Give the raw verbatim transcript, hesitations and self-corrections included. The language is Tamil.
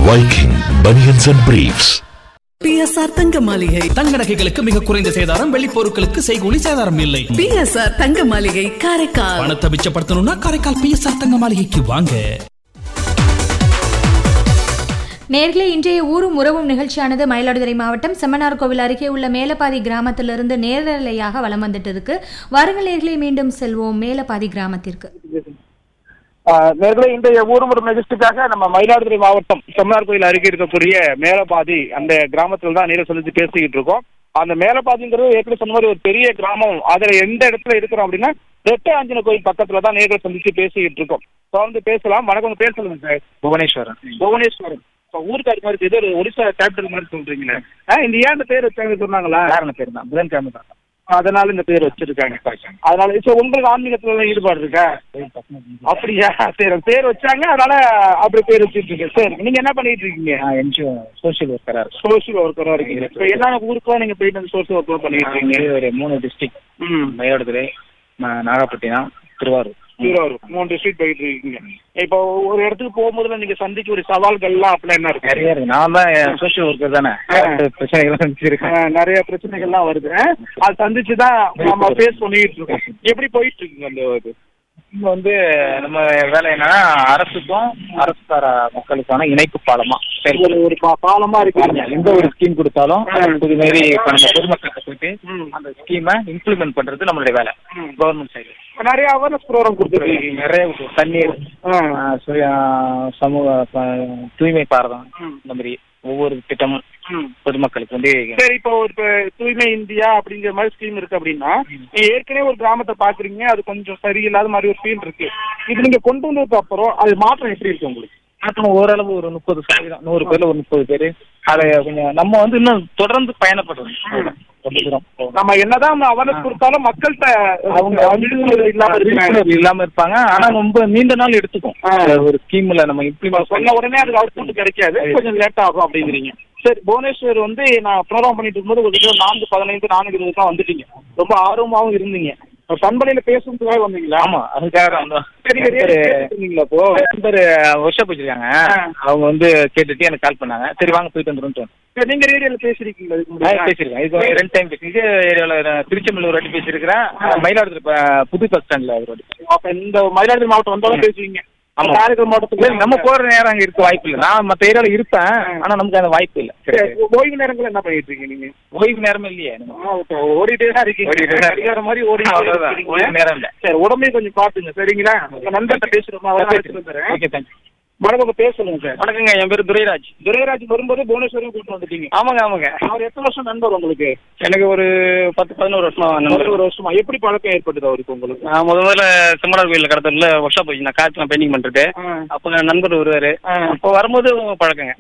Viking Bunions and Briefs. B S R தங்க மாளிகை தங்க நகைகளுக்கு மிக குறைந்த சேதாரம், வெள்ளி பொருட்களுக்கு செய்கூலி சேதாரம் இல்லை. பி எஸ் ஆர் தங்க மாளிகை காரைக்கால். பணத்தை மிச்சப்படுத்தணும்னா காரைக்கால் பி எஸ் ஆர் தங்க மாளிகைக்கு வாங்க. நேர்களே, இன்றைய ஊரும் உறவும் நிகழ்ச்சியானது மயிலாடுதுறை மாவட்டம் செம்மனார் கோவில் அருகே உள்ள மேலப்பாதி கிராமத்திலிருந்து நேரலையாக வலம் வந்துட்டு இருக்கு. வாருங்கள் நேர்களே, மீண்டும் செல்வோம் மேலப்பாதி கிராமத்திற்கு. நேர்களே, இன்றைய ஊரும் உறவும் நிகழ்ச்சிக்காக நம்ம மயிலாடுதுறை மாவட்டம் செம்மனார் கோயில் அருகே இருக்கக்கூடிய மேலப்பாதி அந்த கிராமத்துல தான் நேரில் சந்திச்சு பேசிக்கிட்டு இருக்கோம். அந்த மேலப்பாதிங்கிறது ஏற்கனவே சொன்ன மாதிரி ஒரு பெரிய கிராமம். அதுல எந்த இடத்துல இருக்கிறோம் அப்படின்னா ரெட்டை ஆஞ்சன கோயில் பக்கத்துல தான் நேரில் சந்திச்சு பேசிக்கிட்டு இருக்கோம். தொடர்ந்து பேசலாம். வணக்கம், பேர் சொல்லுங்க சார். புவனேஸ்வரன். புவனேஸ்வரன் ஊருக்காரி மாதிரி ஏதோ ஒரு ஒடிசா கேபிட்டல் மாதிரி சொல்றீங்களே, இந்த ஏன் இந்த பேர் வச்சாங்க சொன்னாங்களா? காரண பேர் தான், புதன்கிழமை தான், அதனால இந்த பேர் வச்சிருக்காங்க. அதனால சரி, உங்களுக்கு ஆன்மீகத்துல ஈடுபாடு இருக்கா? அப்படியா? சரி, பேர் வச்சாங்க, அதனால அப்படி பேர் வச்சுட்டு இருக்கேன். சரி, நீங்க என்ன பண்ணிட்டு இருக்கீங்க? என்ஜிஓ சோசியல் ஒர்க்கரா இருக்கு. சோசியல் ஒர்க்கரா இருக்கீங்க. இப்போ என்னென்ன ஊருக்கெல்லாம் நீங்க போயிட்டு வந்து சோசியல் ஒர்க் பண்ணிட்டு இருக்கீங்க? ஒரு மூணு டிஸ்ட்ரிக்ட், மயிலாடுதுறை, நாகப்பட்டினம், திருவாரூர். திருவாரூர் மூணு டிஸ்ட்ரிக்ட் போயிட்டு இருக்கீங்க. இப்போ ஒரு இடத்துக்கு போகும்போதுல நீங்க சந்திக்க ஒரு சவால்கள்லாம் அப்படிலாம் என்ன இருக்கு? நிறைய இருக்கு. நான் தான் சோசியல் ஒர்க்கர் தானே, பிரச்சனைகள் சந்திச்சிருக்கேன். நிறைய பிரச்சனைகள்லாம் வருது. அது சந்திச்சுதான் நம்ம ஃபேஸ் பண்ணிட்டு இருக்கோம். எப்படி போயிட்டு இருக்குங்க அந்த இது? இங்க வந்து நம்ம வேலை என்னன்னா, அரசுக்கும் அரசு தர மக்களுக்கான இணைப்பு பாலமா ஒரு பாலமா இருக்கு. எந்த ஒரு ஸ்கீம் கொடுத்தாலும் இது மாதிரி இப்ப நம்ம பொதுமக்களுக்கு போயிட்டு அந்த ஸ்கீமை இம்ப்ளிமெண்ட் பண்றது நம்மளுடைய வேலை. கவர்மெண்ட் சைடு நிறைய அவேர்னஸ் ப்ரோக்ராம் கொடுத்துருக்கீங்க. நிறைய தண்ணீர், சமூக தூய்மை பாரதம், இந்த மாதிரி ஒவ்வொரு திட்டமும் பொதுமக்களுக்கு வந்து. சரி, இப்போ இப்ப தூய்மை இந்தியா அப்படிங்கிற மாதிரி ஸ்கீம் இருக்கு அப்படின்னா, நீங்க ஏற்கனவே ஒரு கிராமத்தை பாக்குறீங்க, அது கொஞ்சம் சரியில்லாத மாதிரி ஒரு ஃபீல் இருக்கு. இது நீங்க கொண்டு வந்ததுக்கு அப்புறம் அது மாற்றம் எப்படி இருக்கு உங்களுக்கு? மாற்றம் ஓரளவு ஒரு முப்பது சதவீதம், நூறு பேர்ல ஒரு முப்பது பேரு அதை கொஞ்சம் நம்ம வந்து இன்னும் தொடர்ந்து பயணப்படுறோம். நம்ம என்னதான் அவேர்னஸ் கொடுத்தாலும் மக்கள்கிட்ட அவங்க இல்லாம இருப்பாங்க. ஆனா ரொம்ப நீண்ட நாள் எடுத்துக்கும் ஒரு ஸ்கீம்ல நம்ம இம்ப்ளிமெண்ட் சொன்ன உடனே அதுக்கு அவுட்புட் கிடைக்காது, கொஞ்சம் லேட் ஆகும் அப்படிங்கிறீங்க. சரி, புவனேஸ்வர் வந்து நான் ப்ரோக்ராம் பண்ணிட்டு இருக்கும்போது ஒரு நான்கு பதினைந்து நான்கு இருபது தான் வந்துட்டீங்க. ரொம்ப ஆர்வமாகவும் இருந்தீங்க. பண்பலையில பேசுறதுக்காக வந்தீங்களா? ஆமா, அதுக்காக வந்தீங்களா? இப்போ நண்பர் ஒர்க் ஷாப் வச்சிருக்காங்க, அவங்க வந்து கேட்டுட்டு எனக்கு கால் பண்ணாங்க. சரி வாங்க போயிட்டு வந்துடும். நீங்க ரேடியோல பேசிருக்கீங்களா? பேசிருக்கேன். இது ரெண்டு டைம் பேசி இதே ஏரியாவில் திருச்செந்தூர் வாட்டி பேசியிருக்கிறேன். மயிலாடுதுறை புது பஸ் ஸ்டாண்ட்ல ஒரு வாட்டி. அப்ப இந்த மயிலாடுதுறை மாவட்டம் வந்தாலும் பேசுவீங்க? ஆமா, காரைக்கால் மாவட்டத்துக்கு நம்ம போற நேரம் அங்க இருக்க வாய்ப்பு இல்லை. நான் மற்ற ஏரியாவில் இருப்பேன், ஆனா நமக்கு அந்த வாய்ப்பு இல்லை. ஓய்வு நேரங்கள் என்ன பண்ணிட்டு இருக்கீங்க நீங்க? ஓய்வு நேரமே இல்லையே, ஓடிட்டே தான் இருக்கீங்க. மாதிரி ஓடி ஓய்வு நேரம் இல்லை. சரி, உடம்பையும் கொஞ்சம் பாத்துங்க சரிங்களா? நண்பர்கிட்ட பேசுறோமா? Okay, thank you. வணக்கம், பேர் சொல்லுங்க சார். வணக்கங்க, என் பேர் துரைராஜ். துரைராஜ் வரும்போது புவனேஸ்வரையும் கூப்பிட்டு வந்துட்டீங்க? ஆமாங்க ஆமாங்க. அவர் எத்தனை வருஷம் நண்பர் உங்களுக்கு? எனக்கு ஒரு பத்து பதினோரு வருஷமா நண்பர். ஒரு வருஷமா. எப்படி பழக்கம் ஏற்பட்டது அவருக்கு உங்களுக்கு? நான் முத முதல்ல செம்மனார் கோயில் கடத்தல ஒர்க் ஷாப் போய் நான் காய்ச்சி பெயிண்டிங் பண்றது. அப்ப நண்பர் வருவாரு. அப்போ வரும்போது பழக்கங்க.